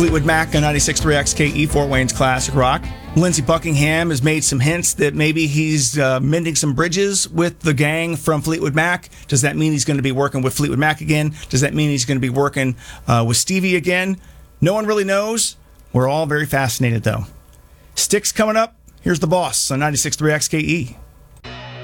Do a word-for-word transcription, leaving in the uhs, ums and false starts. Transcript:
Fleetwood Mac on ninety-six point three X K E, Fort Wayne's Classic Rock. Lindsey Buckingham has made some hints that maybe he's uh, mending some bridges with the gang from Fleetwood Mac. Does that mean he's going to be working with Fleetwood Mac again? Does that mean he's going to be working uh, with Stevie again? No one really knows. We're all very fascinated, though. Styx coming up. Here's The Boss on ninety-six point three X K E.